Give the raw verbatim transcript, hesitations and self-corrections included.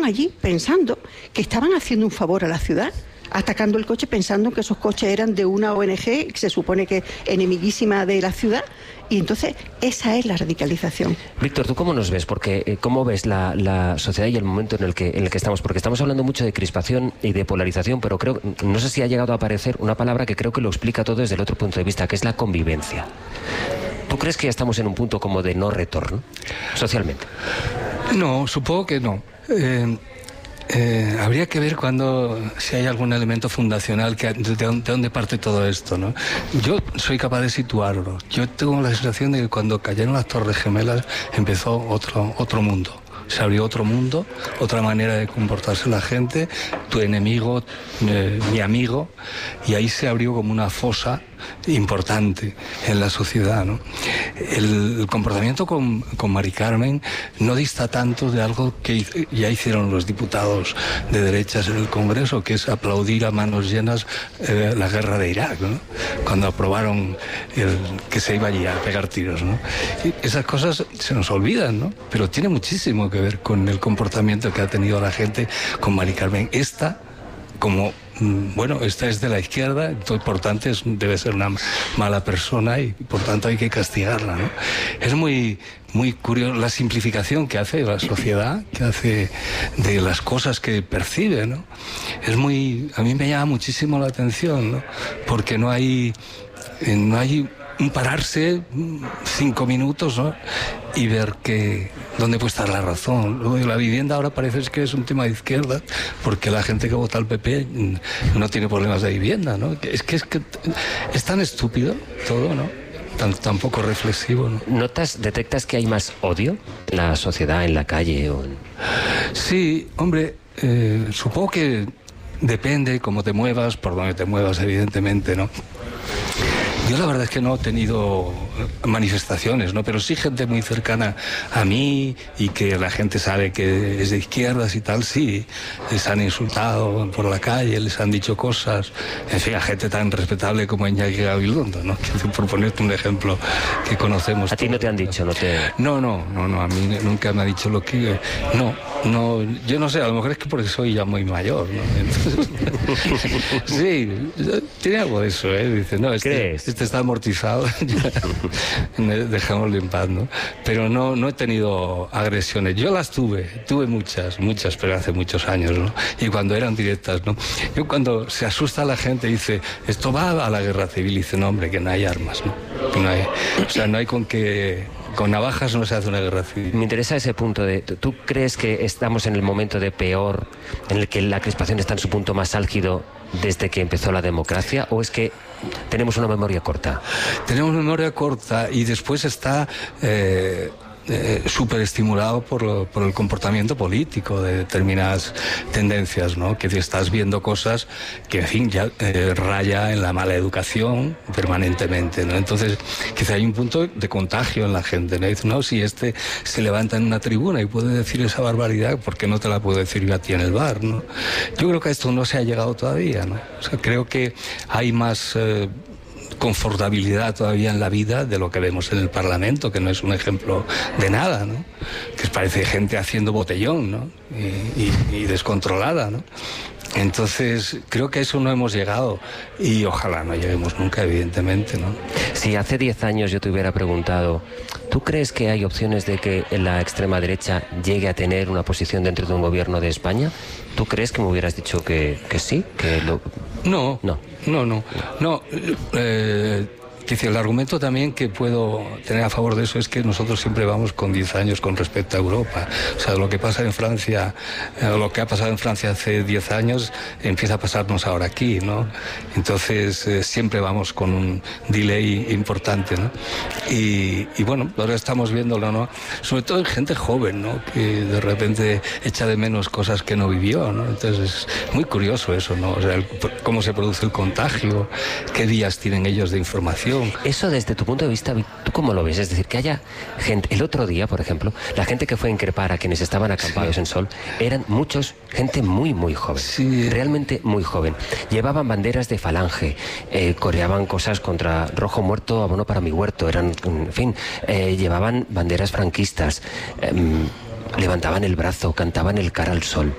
allí pensando que estaban haciendo un favor a la ciudad, atacando el coche pensando que esos coches eran de una O N G que se supone que es enemiguísima de la ciudad. Y entonces esa es la radicalización. Víctor, ¿tú cómo nos ves? Porque eh, ¿cómo ves la, la sociedad y el momento en el que en el que estamos? Porque estamos hablando mucho de crispación y de polarización, pero creo, no sé si ha llegado a aparecer una palabra que creo que lo explica todo desde el otro punto de vista, que es la convivencia. ¿Tú crees que ya estamos en un punto como de no retorno socialmente? No, supongo que no. Eh... Eh, habría que ver cuando si hay algún elemento fundacional que de, de dónde parte todo esto, ¿no? Yo soy capaz de situarlo. Yo tengo la sensación de que cuando cayeron las Torres Gemelas empezó otro otro mundo. Se abrió otro mundo, otra manera de comportarse la gente, tu enemigo, eh, mi amigo, y ahí se abrió como una fosa importante en la sociedad, ¿no? El, el comportamiento con, con Mari Carmen no dista tanto de algo que ya hicieron los diputados de derechas en el Congreso, que es aplaudir a manos llenas eh, la guerra de Irak, ¿no? Cuando aprobaron el, que se iba allí a pegar tiros, ¿no? Y esas cosas se nos olvidan, ¿no? Pero tiene muchísimo que ver con el comportamiento que ha tenido la gente con Mari Carmen. Esta, como bueno, esta es de la izquierda, entonces, por tanto es, debe ser una mala persona y por tanto hay que castigarla, ¿no? Es muy, muy curioso la simplificación que hace la sociedad, que hace de las cosas que percibe, ¿no? Es muy, a mí me llama muchísimo la atención, ¿no? Porque no hay, no hay un pararse cinco minutos, ¿no? Y ver que dónde puede estar la razón. Luego, la vivienda ahora parece que es un tema de izquierda, porque la gente que vota al P P no tiene problemas de vivienda, ¿no? Es que es, que es tan estúpido todo, ¿no? Tan, tan poco reflexivo, ¿no? ¿Notas, detectas que hay más odio en la sociedad, en la calle? O en... Sí, hombre, eh, supongo que depende cómo te muevas, por dónde te muevas, evidentemente, ¿no? Yo la verdad es que no he tenido manifestaciones, ¿no? Pero sí gente muy cercana a mí y que la gente sabe que es de izquierdas y tal, sí. Les han insultado por la calle, les han dicho cosas. En fin, a gente tan respetable como Iñaki Gabilondo, ¿no? Por ponerte un ejemplo que conocemos. ¿A ti no te han dicho? No, te... no, no, no, no, a mí nunca me ha dicho lo que... No, no, yo no sé, a lo mejor es que porque soy ya muy mayor, ¿no? Entonces, sí, tiene algo de eso, ¿eh? Dice, no, este, ¿crees? Este está amortizado, dejámoslo en paz, ¿no? Pero no, no he tenido agresiones. Yo las tuve, tuve muchas, muchas, pero hace muchos años, ¿no? Y cuando eran directas, ¿no? Yo cuando se asusta la gente dice, esto va a la guerra civil, y dice, no, hombre, que no hay armas, ¿no? Que no hay, o sea, no hay con que... Con navajas no se hace una guerra civil. Me interesa ese punto de... ¿Tú crees que estamos en el momento de peor, en el que la crispación está en su punto más álgido desde que empezó la democracia? ¿O es que tenemos una memoria corta? Tenemos memoria corta y después está... Eh, Eh, súper estimulado por, por el comportamiento político de determinadas tendencias, ¿no? Que estás viendo cosas que, en fin, ya eh, raya en la mala educación permanentemente, ¿no? Entonces, quizá hay un punto de contagio en la gente, ¿no? Dice, no, si este se levanta en una tribuna y puede decir esa barbaridad, ¿por qué no te la puedo decir yo a ti en el bar, ¿no? Yo creo que a esto no se ha llegado todavía, ¿no? O sea, creo que hay más... Eh, confortabilidad todavía en la vida de lo que vemos en el Parlamento, que no es un ejemplo de nada, ¿no? Que parece gente haciendo botellón, ¿no? Y, y, y descontrolada, ¿no? Entonces, creo que a eso no hemos llegado y ojalá no lleguemos nunca, evidentemente, ¿no? Si hace diez años yo te hubiera preguntado, ¿tú crees que hay opciones de que la extrema derecha llegue a tener una posición dentro de un gobierno de España? ¿Tú crees que me hubieras dicho que, que sí? Que lo... No, no, no, no. no eh... El argumento también que puedo tener a favor de eso es que nosotros siempre vamos con diez años con respecto a Europa. O sea, lo que pasa en Francia, eh, lo que ha pasado en Francia hace diez años, empieza a pasarnos ahora aquí, ¿no? Entonces, eh, siempre vamos con un delay importante, ¿no? Y, y bueno, ahora estamos viéndolo, ¿no? Sobre todo en gente joven, ¿no? Que de repente echa de menos cosas que no vivió, ¿no? Entonces, es muy curioso eso, ¿no? O sea, el, cómo se produce el contagio, qué días tienen ellos de información. Eso desde tu punto de vista, ¿tú cómo lo ves? Es decir, que haya gente... El otro día, por ejemplo, la gente que fue a increpar a quienes estaban acampados sí. en Sol, eran muchos, gente muy, muy joven. Sí. Realmente muy joven. Llevaban banderas de Falange, eh, coreaban cosas contra Rojo Muerto, abono para mi huerto, eran, en fin, eh, llevaban banderas franquistas, eh, levantaban el brazo, cantaban el cara al sol.